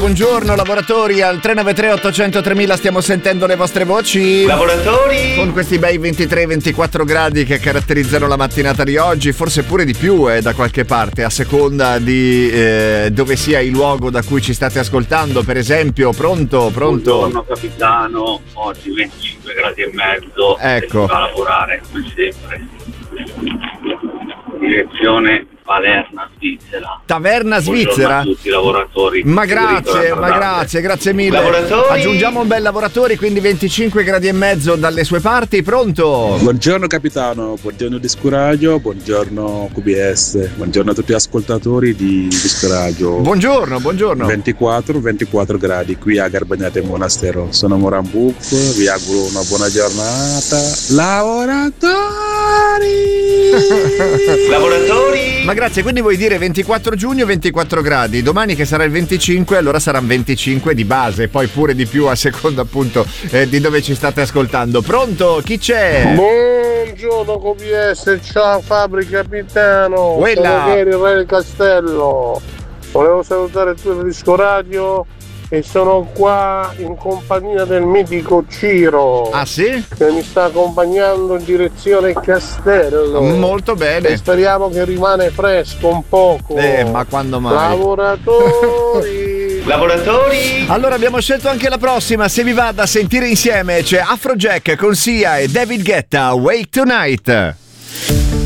buongiorno lavoratori, al 393 800 3000 stiamo sentendo le vostre voci. Lavoratori! Con questi bei 23-24 gradi che caratterizzano la mattinata di oggi, forse pure di più da qualche parte, a seconda di dove sia il luogo da cui ci state ascoltando. Per esempio, pronto? Buongiorno capitano, oggi 25 gradi e mezzo, ecco. E si va a lavorare come sempre. Direzione Taverna Svizzera. Taverna Svizzera? A tutti i lavoratori. Ma grazie mille. Lavoratori. Aggiungiamo un bel lavoratori, quindi 25 gradi e mezzo dalle sue parti. Pronto? Buongiorno capitano, buongiorno Disco Radio, buongiorno QBS, buongiorno a tutti gli ascoltatori di Disco Radio. Buongiorno. 24 gradi qui a Garbagnate Monastero. Sono Morambuc, vi auguro una buona giornata. Lavoratori! Ma grazie, quindi vuoi dire 24 giugno 24 gradi, domani che sarà il 25 allora saranno 25 di base, poi pure di più a seconda appunto di dove ci state ascoltando. Pronto? Chi c'è? Buongiorno QBS, ciao Fabri capitano. Quella. Sono Gary Re del Castello. Volevo salutare tutto il Disco Radio e sono qua in compagnia del mitico Ciro. Ah sì? Che mi sta accompagnando in direzione Castello. Molto bene. E speriamo che rimane fresco un poco. Ma quando mai? Lavoratori! Lavoratori! Allora abbiamo scelto anche la prossima, se vi va da sentire insieme c'è Afrojack con Sia e David Guetta, Wake Tonight.